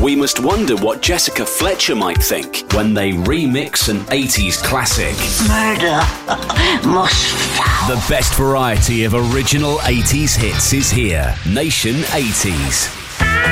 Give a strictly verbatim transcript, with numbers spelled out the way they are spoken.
we must wonder what Jessica Fletcher might think when they remix an eighties classic. Murder. Most foul. The best variety of original eighties hits is here. Nation eighties.